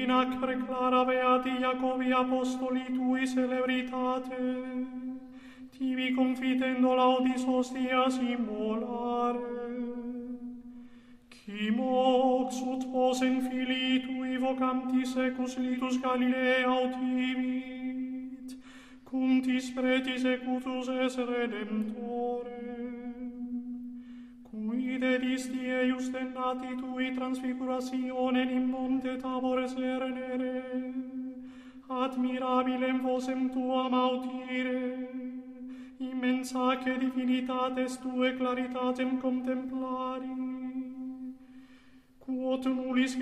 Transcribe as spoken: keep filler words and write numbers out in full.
In acre clara beati Jacobi apostoli tui celebritate, tibi confitendo laudis hostias immolare, qui mox ut posen filii tui vocanti secus litus Galilea autivit, cum tis pretis ecutus es redemptore, cui dedisti eius dennati tui transfigurationem in monte Tabor cernere, admirabilem vosem tuam audire, immensaque divinitates tue claritatem contemplari, quod nullis